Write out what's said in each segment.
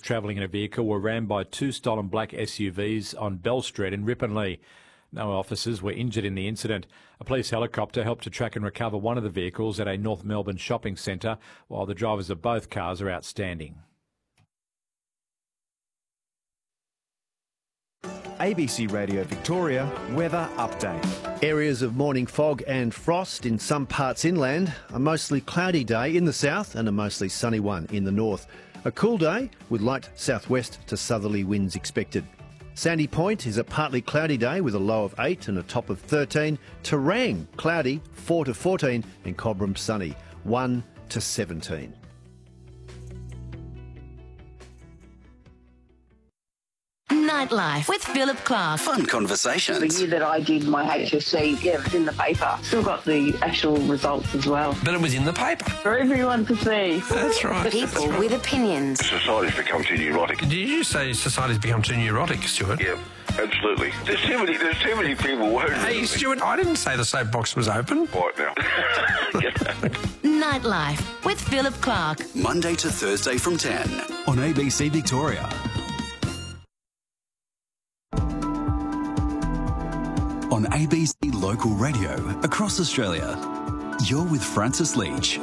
travelling in a vehicle were rammed by two stolen black SUVs on Bell Street in Ripponlea. No officers were injured in the incident. A police helicopter helped to track and recover one of the vehicles at a North Melbourne shopping centre, while the drivers of both cars are outstanding. ABC Radio Victoria weather update. Areas of morning fog and frost in some parts inland. A mostly cloudy day in the south and a mostly sunny one in the north. A cool day with light southwest to southerly winds expected. Sandy Point is a partly cloudy day with a low of 8 and a top of 13. Terang, cloudy, 4 to 14, and Cobram sunny, 1 to 17. Nightlife with Philip Clark. Fun conversations. The year that I did my HSC, it was in the paper. Still got the actual results as well. But it was in the paper. For everyone to see. That's right. People with opinions. Society's become too neurotic. Did you say society's become too neurotic, Stuart? Yeah, absolutely. There's too many people worried. Hey, Stuart, I didn't say the soapbox was open. Right now. Nightlife with Philip Clark. Monday to Thursday from 10 on ABC Victoria. On ABC Local Radio across Australia. You're with Francis Leach.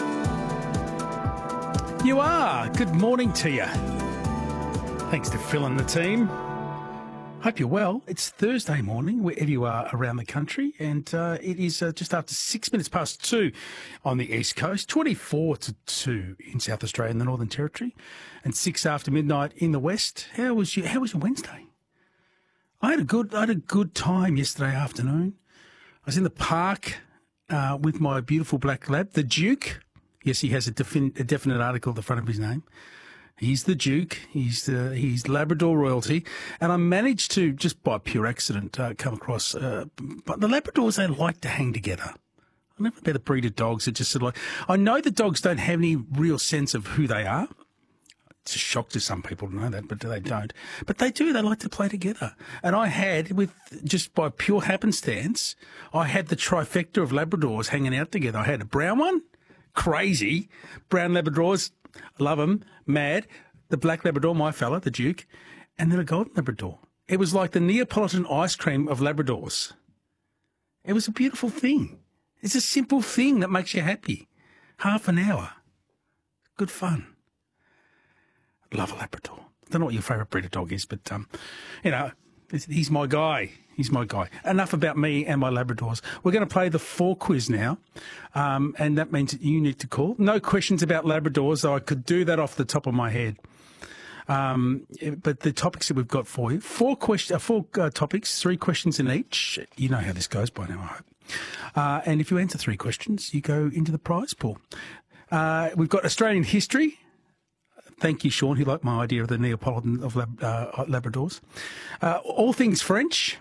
You are. Good morning to you. Thanks to Phil and the team. Hope you're well. It's Thursday morning, wherever you are around the country, and it is just after 6 minutes past 2 on the East Coast, 24 to 2 in South Australia and the Northern Territory, and 6 after midnight in the West. How was your Wednesday? I had a good time yesterday afternoon. I was in the park with my beautiful black lab, the Duke. Yes, he has a definite article at the front of his name. He's the Duke. He's Labrador royalty. And I managed to, just by pure accident, come across. But the Labradors, they like to hang together. I never met a breed of dogs that just sort of like. I know the dogs don't have any real sense of who they are. It's a shock to some people to know that, but they don't. But they do. They like to play together. And I had, just by pure happenstance, I had the trifecta of Labradors hanging out together. I had a brown one, crazy, brown Labradors, love them, mad, the black Labrador, my fella, the Duke, and then a golden Labrador. It was like the Neapolitan ice cream of Labradors. It was a beautiful thing. It's a simple thing that makes you happy. Half an hour. Good fun. Love a Labrador. I don't know what your favourite breed of dog is, but, he's my guy. He's my guy. Enough about me and my Labradors. We're going to play the 4 quiz now, and that means that you need to call. No questions about Labradors, though I could do that off the top of my head. But the topics that we've got for you, 4 topics, 3 questions in each. You know how this goes by now, I hope. And if you answer 3 questions, you go into the prize pool. We've got Australian history. Thank you, Sean. He liked my idea of the Neapolitan of Labradors. All things French.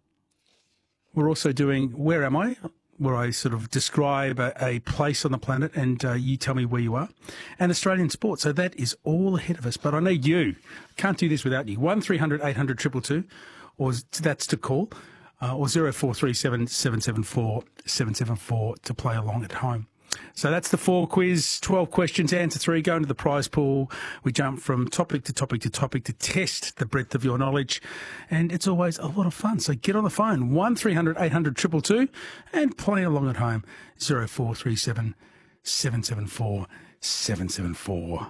We're also doing Where Am I?, where I sort of describe a place on the planet and you tell me where you are. And Australian sport. So that is all ahead of us. But I need you. Can't do this without you. 1300 800 222, or that's to call, or 0437 774 774 to play along at home. So that's the 4 quiz, 12 questions, answer 3, go into the prize pool. We jump from topic to topic to topic to test the breadth of your knowledge. And it's always a lot of fun. So get on the phone, 1300 800 222, and play along at home, 0437 774 774.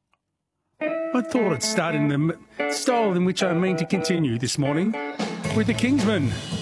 I thought I'd start in the style in which I mean to continue this morning with the Kingsmen.